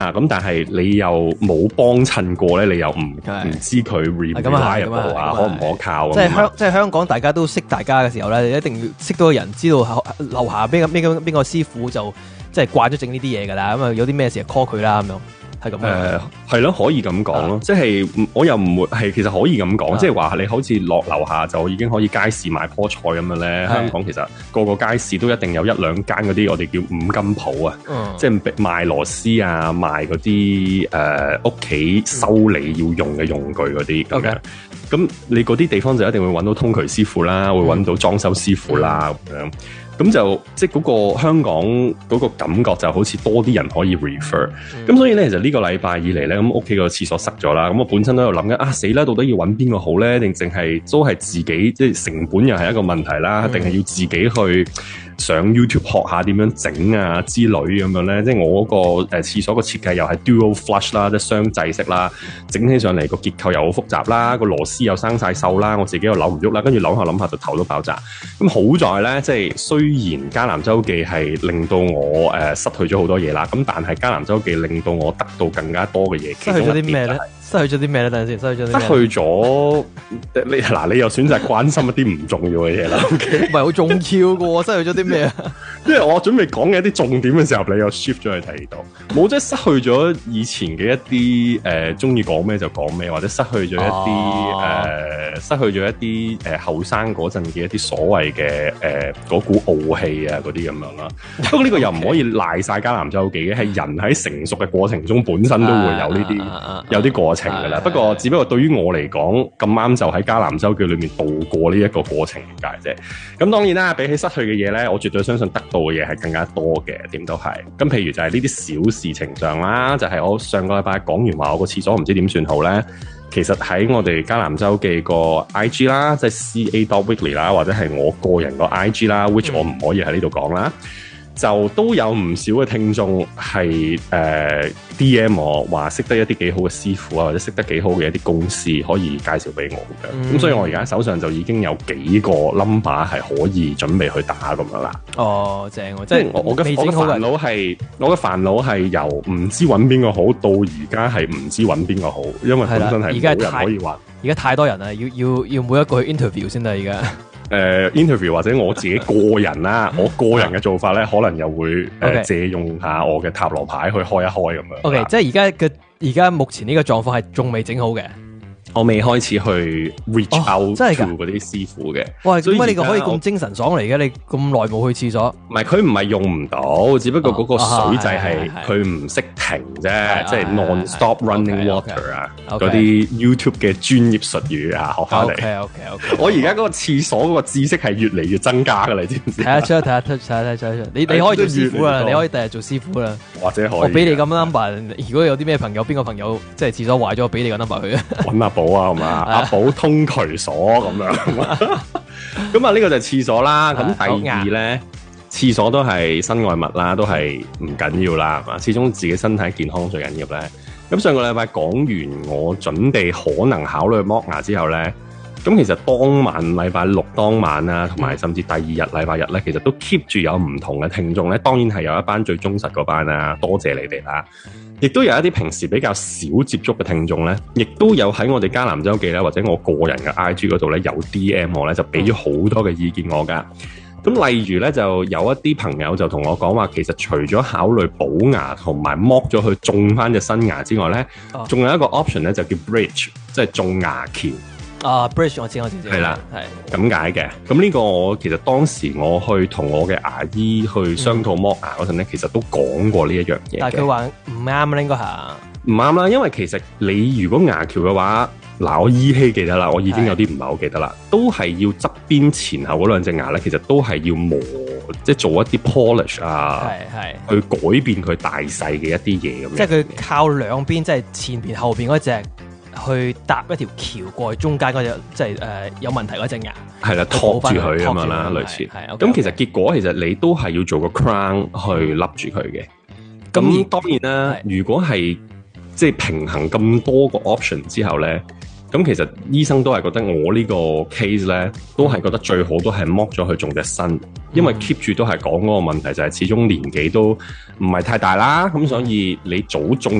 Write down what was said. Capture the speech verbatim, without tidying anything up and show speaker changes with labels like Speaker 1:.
Speaker 1: 啊，咁但係你又冇幫襯過咧，你又唔唔知佢 reliable 啊，可唔可靠？
Speaker 2: 即係香即係香港，大家都識大家嘅時候咧，一定要識到個人，知道樓下邊個邊個邊個師傅就即係慣咗整呢啲嘢㗎啦。咁啊有啲咩事就 call 佢啦咁樣。係咁
Speaker 1: 誒係咯，可以咁講咯，即係我又唔會係其實可以咁講，即係話你好似落樓下就已經可以街市買棵菜咁樣咧。香港其實個個街市都一定有一兩間嗰啲我哋叫五金鋪啊，嗯、即係賣螺絲啊，賣嗰啲誒屋企修理要用嘅用具嗰啲咁樣。咁、okay. 你嗰啲地方就一定會揾到通渠師傅啦，會揾到裝修師傅啦咁樣。咁就即係嗰個香港嗰個感覺就好似多啲人可以 refer，咁、嗯、所以咧其實呢個禮拜以嚟咧，咁屋企個廁所塞咗啦，咁我本身都有諗緊啊死啦，到底要揾邊個好咧？定淨係都係自己即係成本又係一個問題啦，定、嗯、係要自己去上 YouTube 學下點樣整啊之類咁樣咧？即係我嗰個誒廁所個設計又係 dual flush 啦，即係雙制式啦，整起上嚟個結構又好複雜啦，個螺絲又生晒鏽啦，我自己又扭唔喐啦，跟住諗下諗下就頭都爆炸。咁好在咧，即係雖然迦南周記係令到我誒、呃、失去咗好多嘢啦，咁但係迦南周記令到我得到更加多嘅嘢。
Speaker 2: 失去咗啲咩咧？失去咗啲咩咧？等陣先，失去咗啲咩？
Speaker 1: 失去咗你嗱，你又選擇關心一啲唔重要嘅嘢啦。唔
Speaker 2: 係好重要嘅喎，失去咗啲咩啊？
Speaker 1: 因為我準備講嘅一啲重點嘅時候，你又 shift 咗去睇到，冇即係失去咗以前嘅一啲誒，中意講咩就講咩，或者失去咗一啲誒、哦呃，失去咗一啲誒後生嗰陣嘅一啲所謂嘅誒嗰股傲氣啊嗰啲咁樣啦。不過呢個又唔可以賴晒迦南周記嘅，係人喺成熟嘅過程中本身都會有呢啲、啊啊、有啲過程噶啦。不過只不過對於我嚟講咁啱就喺迦南周記裏面度過呢一個過程咁解啫。咁當然啦，比起失去嘅嘢咧，我絕對相信得到嘅嘢係更加多嘅，點都係。咁譬如就係呢啲小事情上啦，就係、是、我上個禮拜講完話我個廁所唔知點算好咧。其實喺我哋迦南周記個 I G 啦，即係 C A dot weekly 啦，或者係我個人個 I G 啦、嗯、which 我唔可以喺呢度講啦。就都有唔少嘅聽眾係誒 D M 我話識得一啲幾好嘅師傅啊，或者識得幾好嘅一啲公司可以介紹俾我嘅。咁、嗯、所以我而家手上就已經有幾個 number 係可以準備去打咁樣啦。
Speaker 2: 哦，正喎！即係我我嘅
Speaker 1: 我嘅煩惱係我嘅煩惱係由唔知揾邊個好到而家係唔知揾邊個好，因為本身係冇人可以話。
Speaker 2: 而家太多人啦，要要要每一個去 interview 先得而家。
Speaker 1: 誒、uh, interview 或者我自己個人啦，我個人嘅做法咧，可能又會誒、okay. 呃、借用下我嘅塔羅牌去開一開咁樣。O、okay, K，
Speaker 2: 即係而家嘅而家目前呢個狀況係仲未整好嘅。
Speaker 1: 我未開始去 reach out to 嗰啲師傅嘅。
Speaker 2: 哇，點解你個可以咁精神爽嚟嘅？你咁耐冇去廁所？
Speaker 1: 唔係，佢唔係用唔到，只不過嗰個水掣係佢唔識停啫，即係 non-stop running water 啊，嗰啲 YouTube 嘅專業術語啊，學翻嚟。
Speaker 2: OK OK OK。我
Speaker 1: 而家嗰個廁所嗰個知識係越嚟越增加噶啦，你知唔知？
Speaker 2: 睇下出，睇下出，睇下睇下出。你你可以做師傅啦，你可以第日做師傅啦，
Speaker 1: 或者可以。
Speaker 2: 我俾你咁 number， 如果有啲咩朋友，邊個朋友即係廁所壞咗，我俾你個 number 佢啊。
Speaker 1: 揾阿寶啊，係嘛？阿寶通渠所咁樣。咁啊，呢個就係廁所啦。咁第二咧，廁所都係身外物啦，都係唔緊要啦，係嘛？始終自己身體健康最緊要咧。咁上個禮拜講完，我準備可能考慮剝牙之後咧，咁其實當晚禮拜六當晚啊，同埋甚至第二日禮拜日咧，其實都 keep 住有唔同嘅聽眾咧。當然係有一班最忠實嗰班啊，多謝你哋啦。亦都有一啲平時比較少接觸嘅聽眾咧，亦都有喺我哋迦南周記咧，或者我個人嘅 I G 嗰度咧有 D M 我咧，就俾咗好多嘅意見我噶。咁例如咧，就有一啲朋友就同我講話，其實除咗考慮補牙同埋剝咗去種翻隻新牙之外咧，仲有一個 option 咧，就叫 bridge， 即係種牙橋。
Speaker 2: 啊、uh, ，bridge 我知我知，
Speaker 1: 係啦，係咁解嘅。咁呢個我其實當時我去同我嘅牙醫去商討剝牙嗰陣咧，其實都講過呢一樣嘢。
Speaker 2: 但係佢話唔啱啦，應該係
Speaker 1: 唔啱啦，因為其實你如果牙橋嘅話，嗱我依稀記得啦，我已經有啲唔係好記得啦，都係要側邊前後嗰兩隻牙咧，其實都係要磨，即係做一啲 polish 啊，係係去改變佢大細嘅一啲嘢咁樣。
Speaker 2: 即係佢靠兩邊，即係前邊後邊嗰隻。去搭一條橋過去中間嗰隻，即係誒有問題嗰隻牙，係啦，托住佢咁樣啦，類似。係咁，okay, 其實結果其實你都係要做個 crown 去笠住佢嘅。咁、嗯、當然啦，如果係即係平衡咁多個 option 之後咧，
Speaker 1: 咁其實醫生都係覺得我呢個 case 咧，都係覺得最好都係剝咗佢種隻身，因為 keep 住都係講嗰個問題，就係始終年紀都唔係太大啦，咁所以你早種